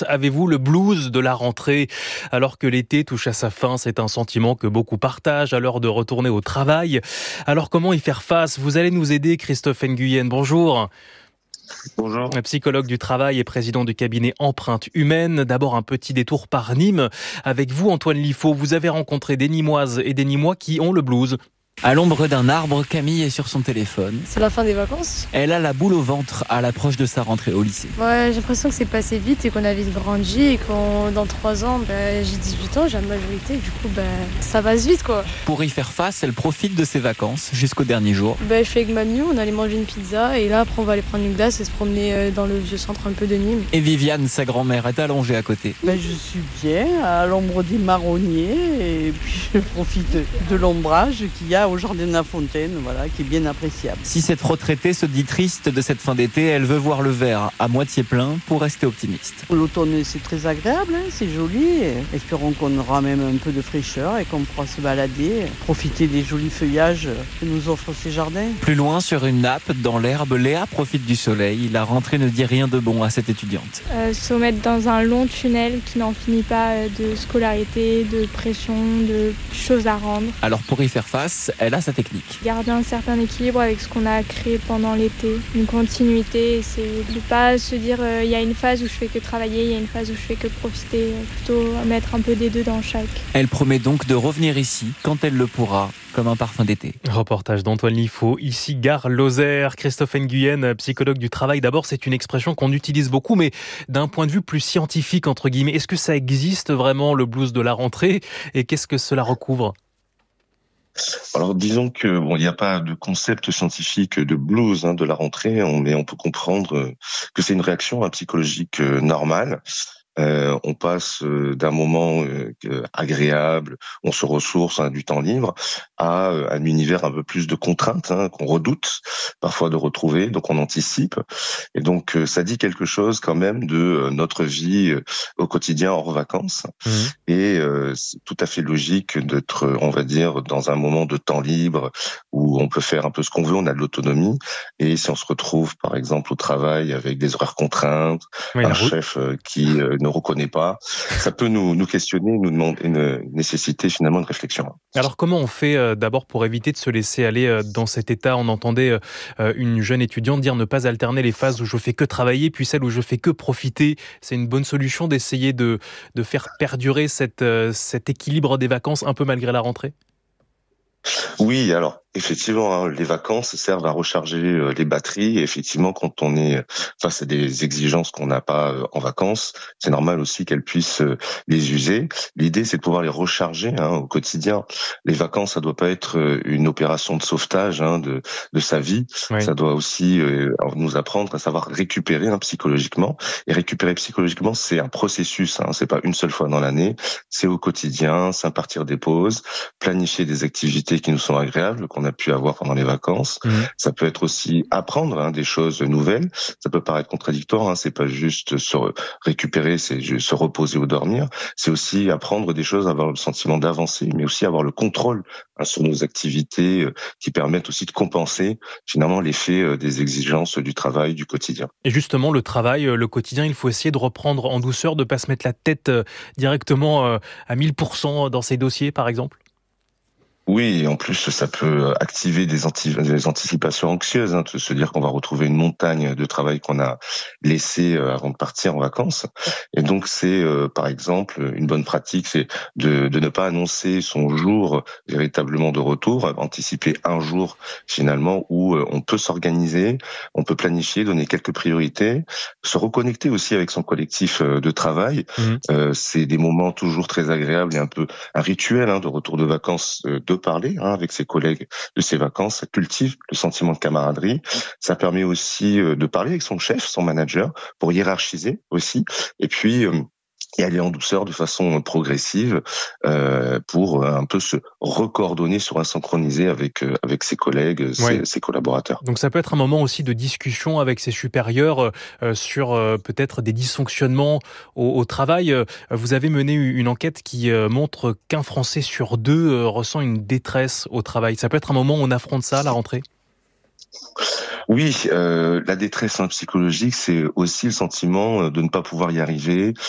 podcast. Avez-vous le blues de la rentrée? Alors que l'été touche à sa fin, c'est un sentiment que beaucoup partagent à l'heure de retourner au travail. Alors comment y faire face? Vous allez nous aider, Christophe Nguyen. Bonjour. Bonjour. Psychologue du travail et président du cabinet Empreinte Humaine. D'abord un petit détour par Nîmes. Avec vous, Antoine Liffaut, vous avez rencontré des Nîmoises et des Nîmois qui ont le blues. À l'ombre d'un arbre, Camille est sur son téléphone. C'est la fin des vacances. Elle a la boule au ventre à l'approche de sa rentrée au lycée. Ouais, j'ai l'impression que c'est passé vite et qu'on a vite grandi et qu'on dans 3 ans, j'ai 18 ans, j'ai la majorité et du coup, ça passe vite quoi. Pour y faire face, elle profite de ses vacances jusqu'au dernier jour. Je suis avec mamie, on allait manger une pizza et là après on va aller prendre une glace et se promener dans le vieux centre un peu de Nîmes. Et Viviane, sa grand-mère, est allongée à côté. Je suis bien à l'ombre des marronniers et puis je profite de l'ombrage qu'il y a au jardin de la Fontaine, voilà, qui est bien appréciable. Si cette retraitée se dit triste de cette fin d'été, elle veut voir le verre à moitié plein pour rester optimiste. L'automne, c'est très agréable, c'est joli. Espérons qu'on aura même un peu de fraîcheur et qu'on pourra se balader, profiter des jolis feuillages que nous offrent ces jardins. Plus loin, sur une nappe, dans l'herbe, Léa profite du soleil. La rentrée ne dit rien de bon à cette étudiante. Se mettre dans un long tunnel qui n'en finit pas de scolarité, de pression, de choses à rendre. Alors pour y faire face, elle a sa technique. Garder un certain équilibre avec ce qu'on a créé pendant l'été, une continuité, c'est de ne pas se dire il y a une phase où je fais que travailler, il y a une phase où je fais que profiter, plutôt mettre un peu des deux dans chaque. Elle promet donc de revenir ici quand elle le pourra, comme un parfum d'été. Reportage d'Antoine Liffaut, ici Gare Lozère. Christophe Nguyen, psychologue du travail. D'abord, c'est une expression qu'on utilise beaucoup, mais d'un point de vue plus scientifique, entre guillemets. Est-ce que ça existe vraiment, le blues de la rentrée? Et qu'est-ce que cela recouvre? Alors disons que il n'y a pas de concept scientifique de blues de la rentrée, mais on peut comprendre que c'est une réaction psychologique normale. On passe d'un moment agréable, on se ressource, du temps libre, à un univers un peu plus de contraintes qu'on redoute parfois de retrouver, donc on anticipe. Et donc ça dit quelque chose quand même de notre vie au quotidien hors vacances. Et c'est tout à fait logique d'être, on va dire, dans un moment de temps libre où on peut faire un peu ce qu'on veut, on a de l'autonomie. Et si on se retrouve par exemple au travail avec des horaires contraintes, un chef qui ne reconnaît pas, ça peut nous questionner, nous demander nécessiter finalement une réflexion. Alors comment on fait d'abord pour éviter de se laisser aller dans cet état? On entendait une jeune étudiante dire ne pas alterner les phases où je fais que travailler puis celles où je fais que profiter. C'est une bonne solution d'essayer de faire perdurer cet équilibre des vacances un peu malgré la rentrée? Oui, alors effectivement, les vacances servent à recharger les batteries. Et effectivement, quand on est face à des exigences qu'on n'a pas en vacances, c'est normal aussi qu'elles puissent les user. L'idée, c'est de pouvoir les recharger au quotidien. Les vacances, ça doit pas être une opération de sauvetage de sa vie. Oui. Ça doit aussi nous apprendre à savoir récupérer psychologiquement. Et récupérer psychologiquement, c'est un processus. C'est pas une seule fois dans l'année. C'est au quotidien, c'est à partir des pauses, planifier des activités qui nous sont agréables, qu'on a pu avoir pendant les vacances. Ça peut être aussi apprendre des choses nouvelles. Ça peut paraître contradictoire, c'est pas juste se récupérer, c'est juste se reposer ou dormir. C'est aussi apprendre des choses, avoir le sentiment d'avancer, mais aussi avoir le contrôle sur nos activités qui permettent aussi de compenser finalement l'effet des exigences du travail, du quotidien. Et justement, le travail, le quotidien, il faut essayer de reprendre en douceur, de pas se mettre la tête directement à 1000% dans ses dossiers, par exemple. Oui, et en plus, ça peut activer des anticipations anxieuses, de se dire qu'on va retrouver une montagne de travail qu'on a laissé avant de partir en vacances. Et donc, c'est, par exemple, une bonne pratique, c'est de ne pas annoncer son jour véritablement de retour, anticiper un jour, finalement, où on peut s'organiser, on peut planifier, donner quelques priorités, se reconnecter aussi avec son collectif de travail. C'est des moments toujours très agréables et un peu un rituel de retour de vacances, de parler avec ses collègues de ses vacances, ça cultive le sentiment de camaraderie, ça permet aussi de parler avec son chef, son manager, pour hiérarchiser aussi, et puis et aller en douceur de façon progressive pour un peu se recoordonner, se synchroniser avec ses collègues, ses collaborateurs. Donc ça peut être un moment aussi de discussion avec ses supérieurs sur peut-être des dysfonctionnements au travail. Vous avez mené une enquête qui montre qu'un Français sur deux ressent une détresse au travail. Ça peut être un moment où on affronte ça à la rentrée ? Oui, la détresse psychologique, c'est aussi le sentiment de ne pas pouvoir y arriver,